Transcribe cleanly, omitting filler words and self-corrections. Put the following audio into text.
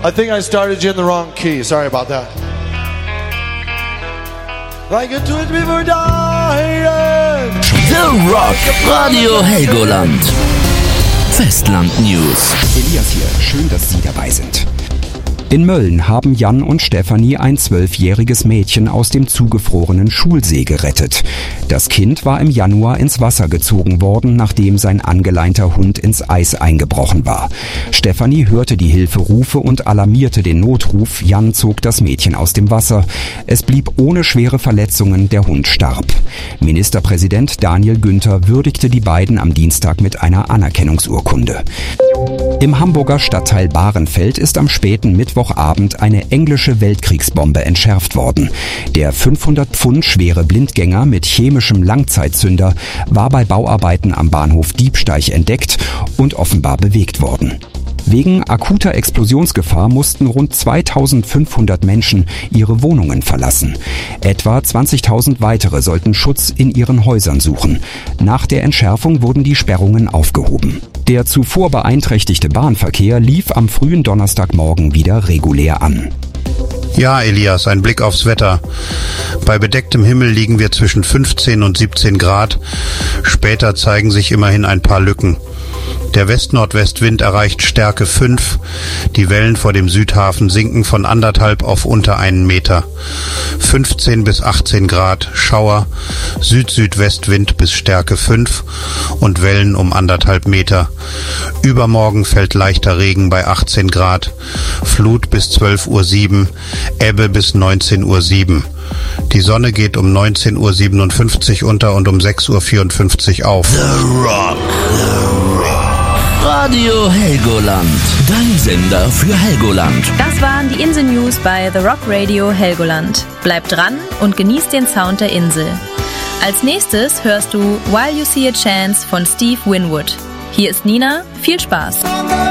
I think I started you in the wrong key. Sorry about that. Like a twin before dying. The Rock, Radio Helgoland. Festland News. Elias hier, schön, dass Sie dabei sind. In Mölln haben Jan und Stefanie ein 12-jähriges Mädchen aus dem zugefrorenen Schulsee gerettet. Das Kind war im Januar ins Wasser gezogen worden, nachdem sein angeleinter Hund ins Eis eingebrochen war. Stefanie hörte die Hilferufe und alarmierte den Notruf. Jan zog das Mädchen aus dem Wasser. Es blieb ohne schwere Verletzungen, der Hund starb. Ministerpräsident Daniel Günther würdigte die beiden am Dienstag mit einer Anerkennungsurkunde. Im Hamburger Stadtteil Bahrenfeld ist am späten Mittwochabend eine englische Weltkriegsbombe entschärft worden. Der 500 Pfund schwere Blindgänger mit chemischem Langzeitzünder war bei Bauarbeiten am Bahnhof Diebsteich entdeckt und offenbar bewegt worden. Wegen akuter Explosionsgefahr mussten rund 2500 Menschen ihre Wohnungen verlassen. Etwa 20.000 weitere sollten Schutz in ihren Häusern suchen. Nach der Entschärfung wurden die Sperrungen aufgehoben. Der zuvor beeinträchtigte Bahnverkehr lief am frühen Donnerstagmorgen wieder regulär an. Ja, Elias, ein Blick aufs Wetter. Bei bedecktem Himmel liegen wir zwischen 15 und 17 Grad. Später zeigen sich immerhin ein paar Lücken. Der West-Nordwest-Wind erreicht Stärke 5. Die Wellen vor dem Südhafen sinken von 1,5 auf unter 1 Meter. 15 bis 18 Grad, Schauer, Süd-Südwestwind bis Stärke 5 und Wellen um 1,5 Meter. Übermorgen fällt leichter Regen bei 18 Grad, Flut bis 12:07 Uhr, Ebbe bis 19:07 Uhr. Die Sonne geht um 19:57 Uhr unter und um 6:54 Uhr auf. The Rock. Radio Helgoland. Dein Sender für Helgoland. Das waren die Insel-News bei The Rock Radio Helgoland. Bleibt dran und genießt den Sound der Insel. Als nächstes hörst du While You See a Chance von Steve Winwood. Hier ist Nina. Viel Spaß.